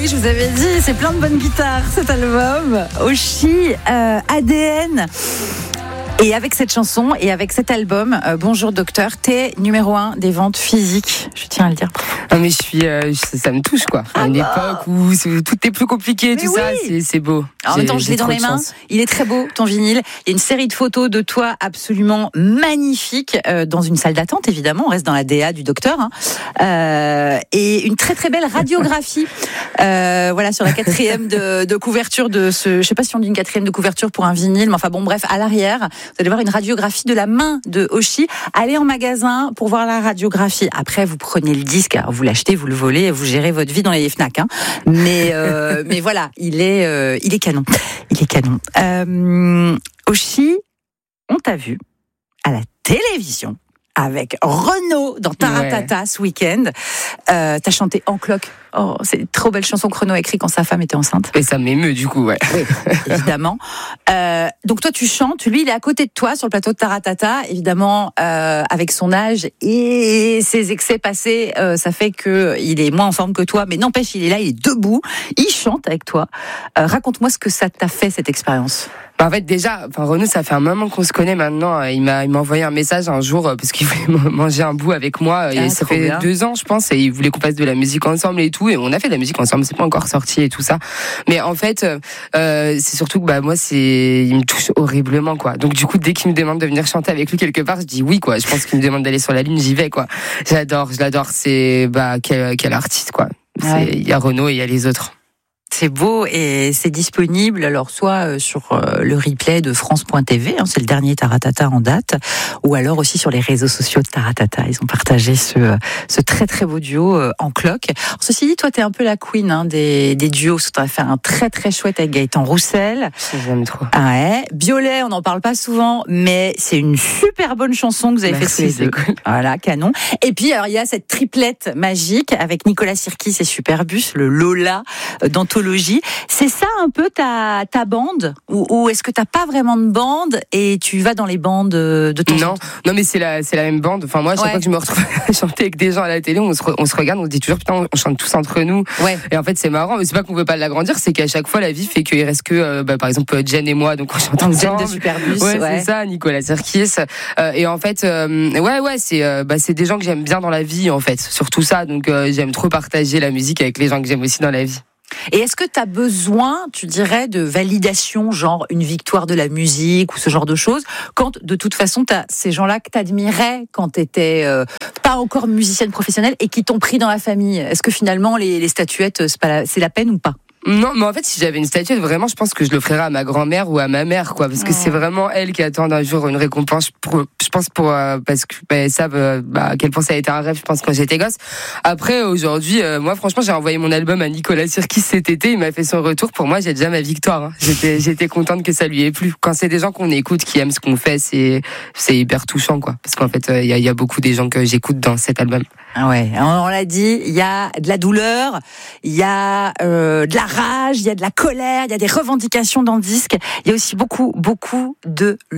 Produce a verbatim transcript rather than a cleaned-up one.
je vous avais dit, c'est plein de bonnes guitares cet album. Oshi, euh, A D N. Et avec cette chanson et avec cet album, euh, Bonjour Docteur, t'es numéro un des ventes physiques, je tiens à le dire. Non mais je suis, euh, ça me touche quoi. À Ah une bah. époque où tout est plus compliqué, Mais tout oui. ça, c'est, c'est beau. En même temps, je l'ai dans les mains. Il est très beau, ton vinyle. Il y a une série de photos de toi absolument magnifiques euh, dans une salle d'attente, évidemment. On reste dans la D A du docteur. Hein. Euh, et une très très belle radiographie. Euh, voilà, sur la quatrième de, de couverture de ce. Je sais pas si on dit une quatrième de couverture pour un vinyle, mais enfin bon, bref, à l'arrière, vous allez voir une radiographie de la main de Oshi. Allez en magasin pour voir la radiographie. Après, vous prenez le disque, alors vous l'achetez, vous le volez, vous gérez votre vie dans les Fnac. Hein. Mais euh, mais voilà, il est euh, il est canon. Il est canon. Euh, Oshi, on t'a vu à la télévision avec Renaud dans Taratata ouais. ce week-end. Euh, t'as chanté En Cloque. Oh, c'est une trop belle chanson que Renaud a écrite quand sa femme était enceinte. Et ça m'émeut du coup, ouais. Oui, évidemment. Euh, donc toi, tu chantes. Lui, il est à côté de toi sur le plateau de Taratata. Évidemment, euh, avec son âge et ses excès passés, euh, ça fait que il est moins en forme que toi. Mais n'empêche, il est là, il est debout. Il chante avec toi. Euh, raconte-moi ce que ça t'a fait, cette expérience. Bah en fait, déjà, enfin, Renaud, ça fait un moment qu'on se connaît maintenant. Il m'a, il m'a envoyé un message un jour parce qu'il voulait manger un bout avec moi. Et ah, ça fait bien. deux ans, je pense, et il voulait qu'on fasse de la musique ensemble et tout. Et on a fait de la musique ensemble. C'est pas encore sorti et tout ça. Mais en fait, euh, c'est surtout que bah moi, c'est, il me touche horriblement, quoi. Donc du coup, dès qu'il me demande de venir chanter avec lui quelque part, je dis oui, quoi. Je pense qu'il me demande d'aller sur la ligne, j'y vais, quoi. J'adore, je l'adore. C'est bah quel, quel artiste, quoi. C'est, il y a Renaud et il y a les autres. C'est beau et c'est disponible alors soit sur le replay de France point T V, hein, c'est le dernier Taratata en date, ou alors aussi sur les réseaux sociaux de Taratata. Ils ont partagé ce, ce très très beau duo euh, En Cloque. Alors, ceci dit, toi t'es un peu la queen hein, des, des duos, parce que t'as fait un très très chouette avec Gaëtan Roussel. J'aime trop. Ah ouais. Biolay, on n'en parle pas souvent, mais c'est une super bonne chanson que vous avez Merci, fait tous les deux. Cool. Voilà, canon. Et puis alors il y a cette triplette magique avec Nicolas Sirkis et Superbus, le Lola d'Anthologie. C'est ça un peu ta, ta bande ou, ou est-ce que t'as pas vraiment de bande et tu vas dans les bandes de ton Non, non mais c'est la, c'est la même bande. Enfin moi, à chaque ouais. fois que je me retrouve à chanter avec des gens à la télé, on se, re, on se regarde, on se dit toujours putain, on chante tous entre nous. Ouais. Et en fait c'est marrant, mais c'est pas qu'on veut pas l'agrandir, c'est qu'à chaque fois la vie fait qu'il reste que, euh, bah, par exemple Jen et moi, donc on chante ensemble. Jen de Superbus. Ouais, ouais. c'est ça, Nicolas Sirkis. Euh, et en fait, euh, ouais, ouais, c'est, euh, bah, c'est des gens que j'aime bien dans la vie en fait, surtout ça. Donc euh, j'aime trop partager la musique avec les gens que j'aime aussi dans la vie. Et est-ce que tu as besoin, tu dirais, de validation, genre une victoire de la musique ou ce genre de choses, quand de toute façon, tu as ces gens-là que tu admirais quand tu n'étais euh, pas encore musicienne professionnelle et qui t'ont pris dans la famille? Est-ce que finalement, les, les statuettes, c'est, pas la, c'est la peine ou pas? Non, mais en fait, si j'avais une statuette, vraiment, je pense que je le ferais à ma grand-mère ou à ma mère, quoi, parce que oh. c'est vraiment elle qui attend un jour une récompense. Pour, je pense pour euh, parce que bah, elles savent euh, bah, à quel point ça a été un rêve. Je pense quand j'étais gosse. Après, aujourd'hui, euh, moi, franchement, j'ai envoyé mon album à Nicolas Sirkis cet été. Il m'a fait son retour. Pour moi, j'ai déjà ma victoire. Hein. J'étais, j'étais contente que ça lui ait plu. Quand c'est des gens qu'on écoute, qui aiment ce qu'on fait, c'est, c'est hyper touchant, quoi. Parce qu'en fait, il euh, y, a, y a beaucoup des gens que j'écoute dans cet album. Ah ouais, on l'a dit, il y a de la douleur, il y a euh, de la rage, il y a de la colère, il y a des revendications dans le disque. Il y a aussi beaucoup, beaucoup de